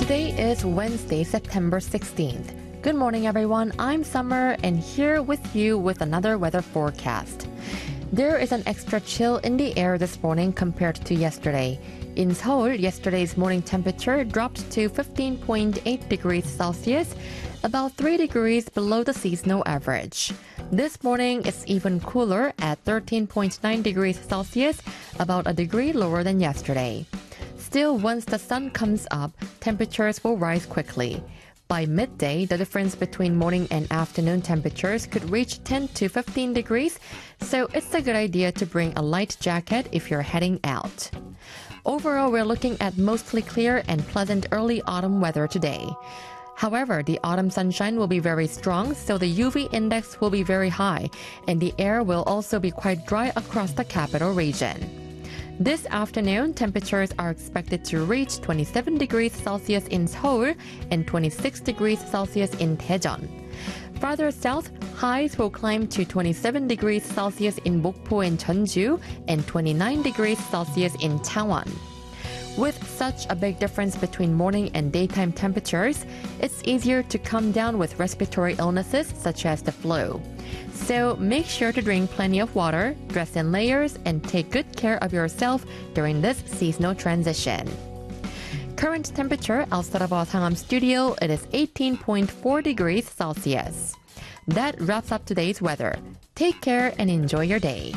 Today is Wednesday, September 16th. Good morning, everyone. I'm Summer, and here with you with another weather forecast. There is an extra chill in the air this morning compared to yesterday. In Seoul, yesterday's morning temperature dropped to 15.8 degrees Celsius, about 3 degrees below the seasonal average. This morning, it's even cooler at 13.9 degrees Celsius, about a degree lower than yesterday. Still, once the sun comes up, temperatures will rise quickly. By midday, the difference between morning and afternoon temperatures could reach 10 to 15 degrees, so it's a good idea to bring a light jacket if you're heading out. Overall, we're looking at mostly clear and pleasant early autumn weather today. However, the autumn sunshine will be very strong, so the UV index will be very high, and the air will also be quite dry across the capital region. This afternoon, temperatures are expected to reach 27 degrees Celsius in Seoul and 26 degrees Celsius in Daejeon. Farther south, highs will climb to 27 degrees Celsius in Mokpo and Jeonju and 29 degrees Celsius in Changwon. With such a big difference between morning and daytime temperatures, it's easier to come down with respiratory illnesses such as the flu. So make sure to drink plenty of water, dress in layers, and take good care of yourself during this seasonal transition. Current temperature outside of our Sangam studio, it is 18.4 degrees Celsius. That wraps up today's weather. Take care and enjoy your day.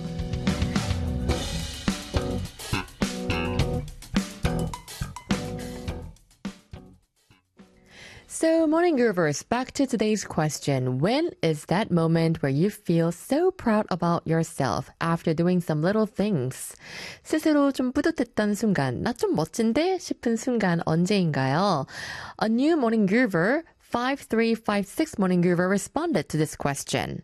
So, morning groovers, back to today's question. When is that moment where you feel so proud about yourself after doing some little things? 스스로 좀 뿌듯했던 순간, 나 좀 멋진데? 싶은 순간 언제인가요? A new morning groover, 5356 morning groover responded to this question.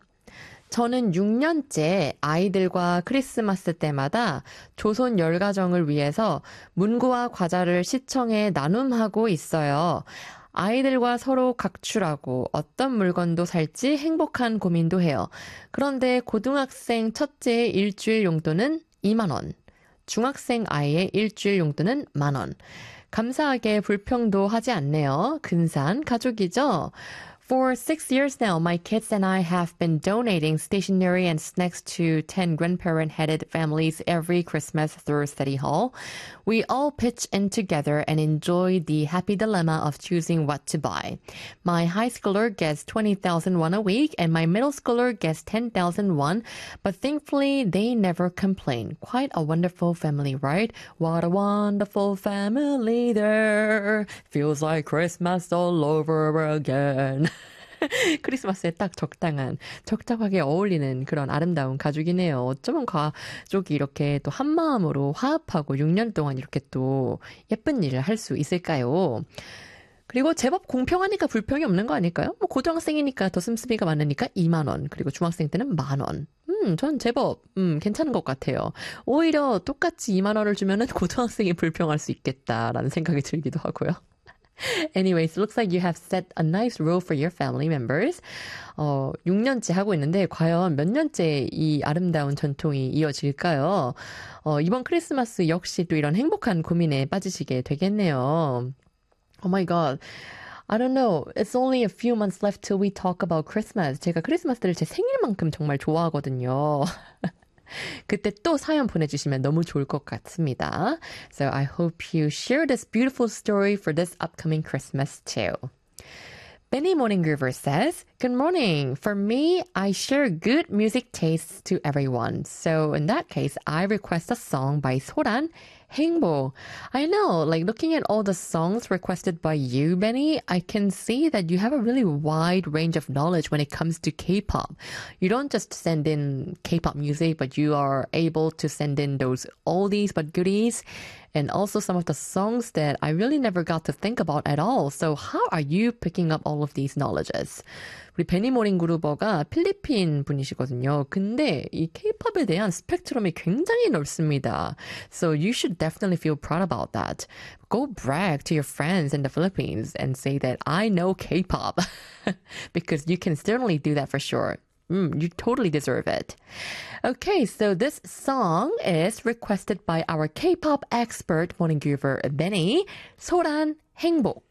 저는 6년째 아이들과 크리스마스 때마다 조선 열가정을 위해서 문구와 과자를 시청에 나눔하고 있어요. 아이들과 서로 각출하고 어떤 물건도 살지 행복한 고민도 해요. 그런데 고등학생 첫째의 일주일 용돈은 2만 원, 중학생 아이의 일주일 용돈은 1만 원. 감사하게 불평도 하지 않네요. 근사한 가족이죠? For 6 years now, my kids and I have been donating stationery and snacks to 10 grandparent-headed families every Christmas through Study Hall. We all pitch in together and enjoy the happy dilemma of choosing what to buy. My high schooler gets 20,000 won a week and my middle schooler gets 10,000 won, but thankfully they never complain. Quite a wonderful family, right? What a wonderful family there. Feels like Christmas all over again. 크리스마스에 딱 적당하게 어울리는 그런 아름다운 가족이네요. 어쩌면 가족이 이렇게 또 한마음으로 화합하고 6년 동안 이렇게 또 예쁜 일을 할 수 있을까요? 그리고 제법 공평하니까 불평이 없는 거 아닐까요? 뭐 고등학생이니까 더 씀씀이가 많으니까 2만 원, 그리고 중학생 때는 1만 원. 전 제법 괜찮은 것 같아요. 오히려 똑같이 2만 원을 주면은 고등학생이 불평할 수 있겠다라는 생각이 들기도 하고요. Anyways, looks like you have set a nice rule for your family members. 6년째 하고 있는데 과연 몇 년째 이 아름다운 전통이 이어질까요? 이번 크리스마스 역시 또 이런 행복한 고민에 빠지시게 되겠네요. Oh my god. I don't know. It's only a few months left till we talk about Christmas. 제가 크리스마스를 제 생일만큼 정말 좋아하거든요. 그때 또 사연 보내주시면 너무 좋을 것 같습니다. So I hope you share this beautiful story for this upcoming Christmas too. Benny Morning Groover says, Good morning. For me, I share good music tastes to everyone. So in that case, I request a song by Soran, 행복. I know, like looking at all the songs requested by you, Benny, I can see that you have a really wide range of knowledge when it comes to K-pop. You don't just send in K-pop music, but you are able to send in those oldies but goodies. And also some of the songs that I really never got to think about at all. So how are you picking up all of these knowledges? 우리 베니 모닝 그루버가 필리핀 분이시거든요. 근데 이 K-팝에 대한 스펙트럼이 굉장히 넓습니다. So you should definitely feel proud about that. Go brag to your friends in the Philippines and say that I know K-pop. Because you can certainly do that for sure. You totally deserve it. Okay, so this song is requested by our K-pop expert, morning groover Benny, 소란 행복.